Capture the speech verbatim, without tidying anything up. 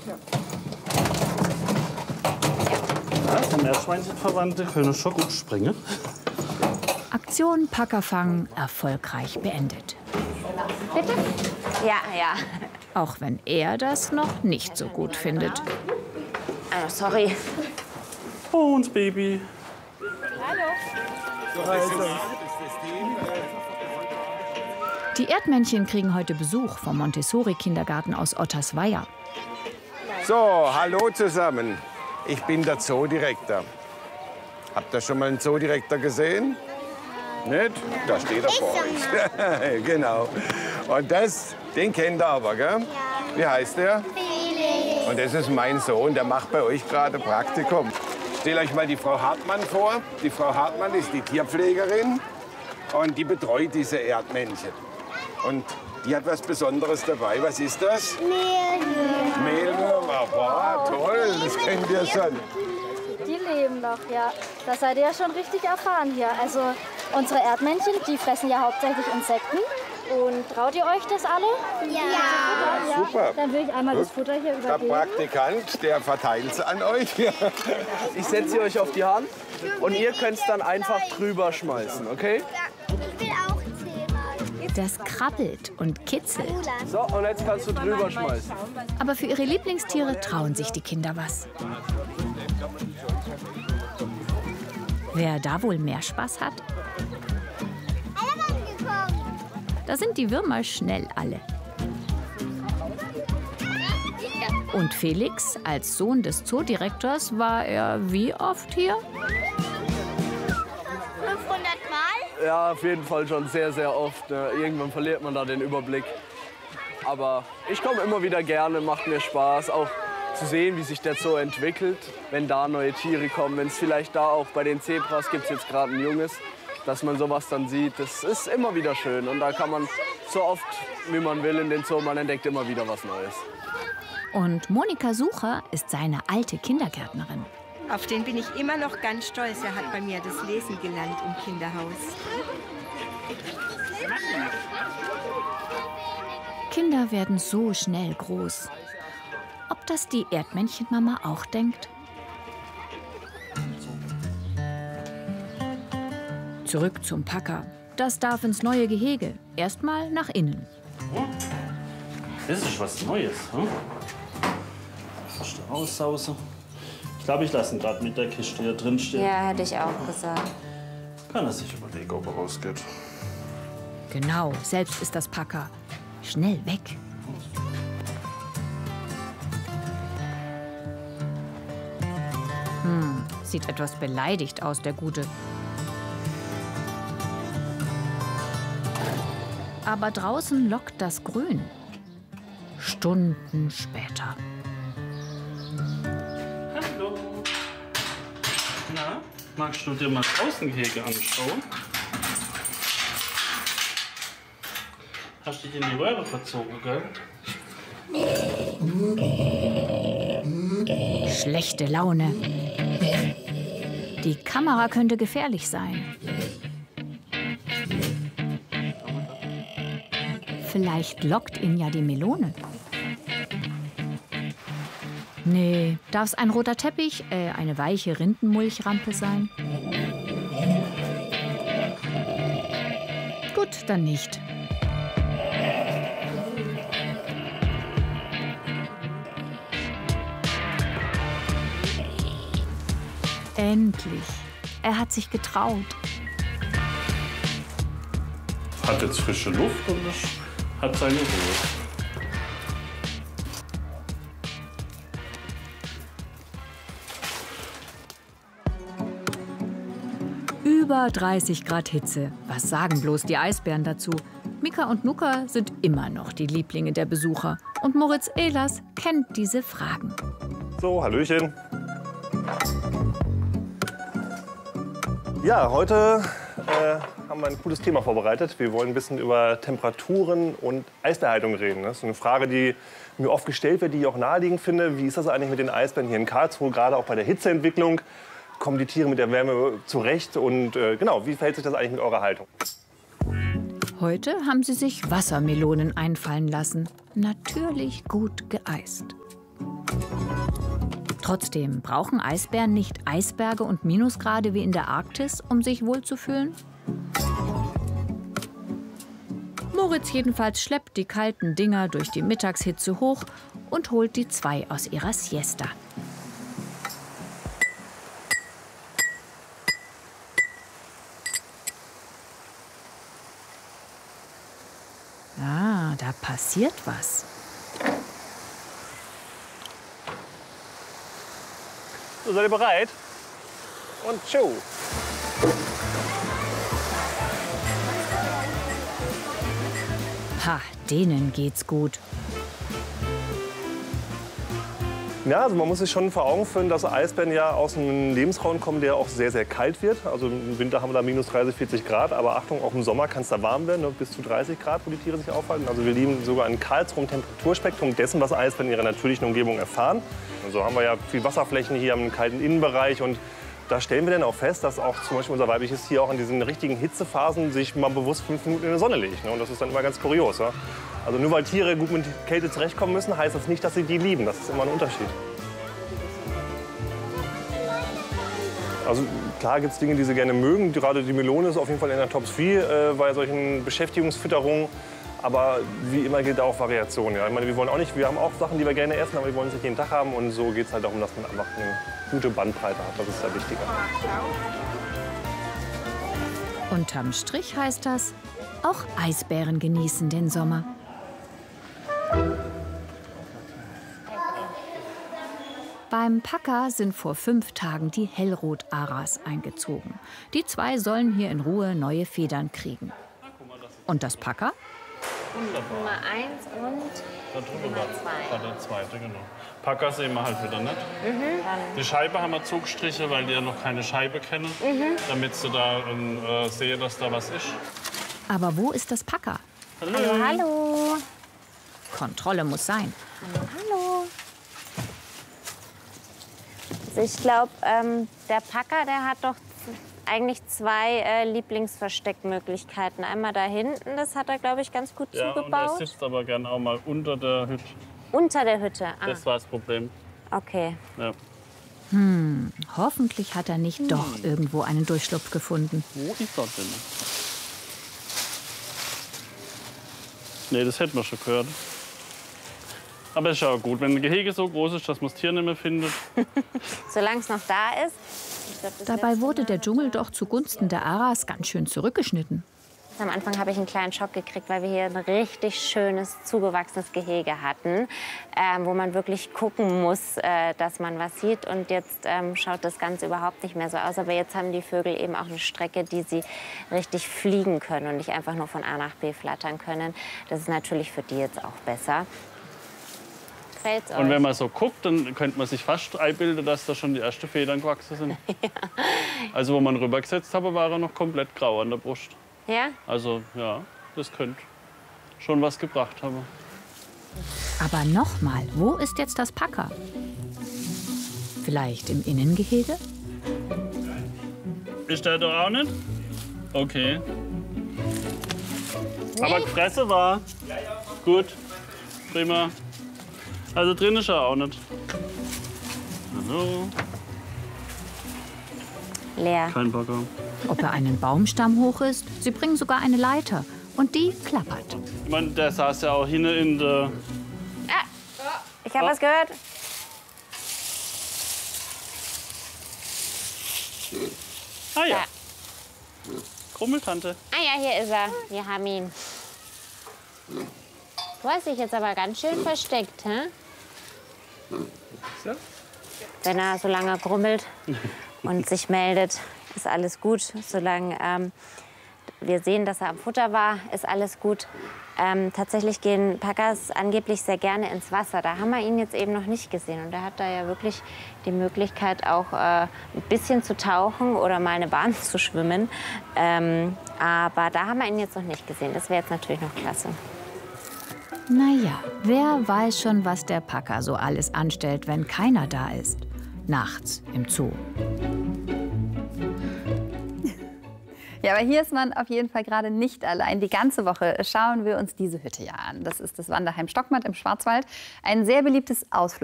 Ja, vom Meerschweinchenverwandte können schon gut springen. Aktion Packerfang erfolgreich beendet. Bitte? Ja, ja. Auch wenn er das noch nicht so gut findet. Oh, sorry. Oh, uns Baby. Die Erdmännchen kriegen heute Besuch vom Montessori-Kindergarten aus Ottersweier. So, hallo zusammen. Ich bin der Zoodirektor. Habt ihr schon mal einen Zoodirektor gesehen? Nicht? Da steht er vor euch. Genau. Und das, den kennt ihr aber, gell? Ja. Wie heißt der? Felix. Und das ist mein Sohn, der macht bei euch gerade Praktikum. Stellt euch mal die Frau Hartmann vor. Die Frau Hartmann ist die Tierpflegerin und die betreut diese Erdmännchen. Und die hat was Besonderes dabei. Was ist das? Mehlwürmer. Mehlwürmer. Wow, toll, das kennt ihr schon. Die leben noch, ja. Da seid ihr ja schon richtig erfahren hier. Also unsere Erdmännchen, die fressen ja hauptsächlich Insekten. Und traut ihr euch das alle? Ja. Ja, super. Dann will ich einmal das Futter hier Der übergeben. Praktikant, der verteilt es an euch. Ich setze sie euch auf die Hand und ihr könnt es dann einfach drüber schmeißen, okay? Ich will auch zehnmal. Das krabbelt und kitzelt. So, und jetzt kannst du drüber schmeißen. Aber für ihre Lieblingstiere trauen sich die Kinder was. Wer da wohl mehr Spaß hat? Da sind die Würmer schnell alle. Und Felix, als Sohn des Zoodirektors, war er wie oft hier? fünfhundert Mal? Ja, auf jeden Fall schon sehr, sehr oft. Ne? Irgendwann verliert man da den Überblick. Aber ich komme immer wieder gerne, macht mir Spaß, auch zu sehen, wie sich der Zoo entwickelt, wenn da neue Tiere kommen. Wenn es vielleicht da auch bei den Zebras gibt es jetzt gerade ein Junges, dass man sowas dann sieht. Das ist immer wieder schön und da kann man so oft, wie man will, in den Zoo, man entdeckt immer wieder was Neues. Und Monika Sucher ist seine alte Kindergärtnerin. Auf den bin ich immer noch ganz stolz. Er hat bei mir das Lesen gelernt im Kinderhaus. Kinder werden so schnell groß. Ob das die Erdmännchenmama auch denkt? Zurück zum Packer. Das darf ins neue Gehege. Erstmal nach innen. Oh, das ist was Neues. Hm? Fast aussausen. Ich glaube, ich lasse ihn gerade mit der Kiste hier drin stehen. Ja, hätte ich auch gesagt. Kann er sich überlegen, ob er rausgeht. Genau, selbst ist das Packer. Schnell weg. Hm, sieht etwas beleidigt aus, der Gute. Aber draußen lockt das Grün. Stunden später. Hallo. Na, magst du dir mal das Außengehege anschauen? Hast du dich in die Röhre verzogen, gell? Schlechte Laune. Die Kamera könnte gefährlich sein. Vielleicht lockt ihn ja die Melone. Nee, darf es ein roter Teppich, äh, eine weiche Rindenmulchrampe sein? Gut, dann nicht. Endlich. Er hat sich getraut. Hat jetzt frische Luft und hat seine Ruhe. Über dreißig Grad Hitze. Was sagen bloß die Eisbären dazu? Mika und Nuka sind immer noch die Lieblinge der Besucher. Und Moritz Ehlers kennt diese Fragen. So, hallöchen. Ja, heute äh, haben wir ein cooles Thema vorbereitet. Wir wollen ein bisschen über Temperaturen und Eisbehaltung reden. Das ist eine Frage, die mir oft gestellt wird, die ich auch naheliegend finde. Wie ist das eigentlich mit den Eisbären hier in Karlsruhe, gerade auch bei der Hitzeentwicklung? Kommen die Tiere mit der Wärme zurecht? Und äh, genau, wie verhält sich das eigentlich mit eurer Haltung? Heute haben sie sich Wassermelonen einfallen lassen. Natürlich gut geeist. Trotzdem brauchen Eisbären nicht Eisberge und Minusgrade wie in der Arktis, um sich wohlzufühlen? Moritz jedenfalls schleppt die kalten Dinger durch die Mittagshitze hoch und holt die zwei aus ihrer Siesta. Ah, da passiert was. So, seid ihr bereit? Und tschu. Ha, denen geht's gut. Ja, also man muss sich schon vor Augen führen, dass Eisbären ja aus einem Lebensraum kommen, der auch sehr, sehr kalt wird. Also im Winter haben wir da minus dreißig, vierzig Grad. Aber Achtung, auch im Sommer kann es da warm werden, bis zu dreißig Grad, wo die Tiere sich aufhalten. Also wir lieben sogar ein Karlsruhe Temperaturspektrum dessen, was Eisbären in ihrer natürlichen Umgebung erfahren. Und so haben wir ja viel Wasserflächen hier im kalten Innenbereich. Und da stellen wir dann auch fest, dass auch zum Beispiel unser weibliches Tier auch in diesen richtigen Hitzephasen sich mal bewusst fünf Minuten in die Sonne legt. Und das ist dann immer ganz kurios. Ja? Also nur weil Tiere gut mit Kälte zurechtkommen müssen, heißt das nicht, dass sie die lieben. Das ist immer ein Unterschied. Also klar gibt es Dinge, die sie gerne mögen. Gerade die Melone ist auf jeden Fall in der Top drei äh, bei solchen Beschäftigungsfütterungen. Aber wie immer gilt auch Variation. Ja. Ich meine, wir wollen auch nicht, wir haben auch Sachen, die wir gerne essen, aber wir wollen es nicht jeden Tag haben. Und so geht es halt darum, dass man einfach eine gute Bandbreite hat. Das ist ja wichtiger. Unterm Strich heißt das, auch Eisbären genießen den Sommer. Beim Paka sind vor fünf Tagen die Hellrot-Aras eingezogen. Die zwei sollen hier in Ruhe neue Federn kriegen. Und das Paka? Nummer eins und Nummer zwei. Der zweite, genau. Paka sehen wir halt wieder nicht. Mhm. Die Scheibe haben wir zugestrichen, weil die ja noch keine Scheibe kennen. Mhm. Damit sie da äh, sehen, dass da was ist. Aber wo ist das Paka? Hallo. Hallo, hallo. Kontrolle muss sein. Hallo, hallo. Also ich glaube, ähm, der Paka, der hat doch eigentlich zwei äh, Lieblingsversteckmöglichkeiten. Einmal da hinten, das hat er, glaube ich, ganz gut ja, zugebaut. Und er sitzt aber gerne auch mal unter der Hütte. Unter der Hütte? Ah. Das war das Problem. Okay. Ja. Hm, hoffentlich hat er nicht hm. doch irgendwo einen Durchschlupf gefunden. Wo ist das denn? Nee, das hätten wir schon gehört. Aber ist ja auch gut, wenn ein Gehege so groß ist, dass man das Tier nicht mehr findet. Solange es noch da ist. Glaub, Dabei wurde der Dschungel doch zugunsten der Aras ganz schön zurückgeschnitten. Am Anfang habe ich einen kleinen Schock gekriegt, weil wir hier ein richtig schönes, zugewachsenes Gehege hatten, ähm, wo man wirklich gucken muss, äh, dass man was sieht. Und jetzt ähm, schaut das Ganze überhaupt nicht mehr so aus. Aber jetzt haben die Vögel eben auch eine Strecke, die sie richtig fliegen können und nicht einfach nur von A nach B flattern können. Das ist natürlich für die jetzt auch besser. Und wenn man so guckt, dann könnte man sich fast einbilden, dass da schon die ersten Federn gewachsen sind. Ja. Also wo man rübergesetzt habe, war er noch komplett grau an der Brust. Ja? Also ja, das könnte schon was gebracht haben. Aber noch mal, wo ist jetzt das Paka? Vielleicht im Innengehege? Ist der da auch nicht? Okay. Nee. Aber gefressen war. Ja, ja. Gut, prima. Also drin ist er auch nicht. Hallo. Leer. Kein Paka. Ob er einen Baumstamm hoch ist? Sie bringen sogar eine Leiter. Und die klappert. Ich meine, der saß ja auch hinten in der... Ah, ich habe oh. was gehört. Ah ja. ja. Krummeltante. Ah ja, hier ist er. Wir haben ihn. Du hast dich jetzt aber ganz schön versteckt, hä? Ja. Wenn er so lange grummelt und sich meldet, ist alles gut. Solange ähm, wir sehen, dass er am Futter war, ist alles gut. Ähm, tatsächlich gehen Pakas angeblich sehr gerne ins Wasser. Da haben wir ihn jetzt eben noch nicht gesehen. Und er hat da ja wirklich die Möglichkeit, auch äh, ein bisschen zu tauchen oder mal eine Bahn zu schwimmen. Ähm, aber da haben wir ihn jetzt noch nicht gesehen. Das wäre jetzt natürlich noch klasse. Naja, wer weiß schon, was der Paka so alles anstellt, wenn keiner da ist. Nachts im Zoo. Ja, aber hier ist man auf jeden Fall gerade nicht allein. Die ganze Woche schauen wir uns diese Hütte ja an. Das ist das Wanderheim Stockmatt im Schwarzwald. Ein sehr beliebtes Ausflug.